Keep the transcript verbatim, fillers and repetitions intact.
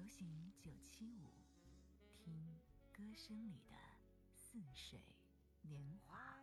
行九七五，听歌声里的似水年华。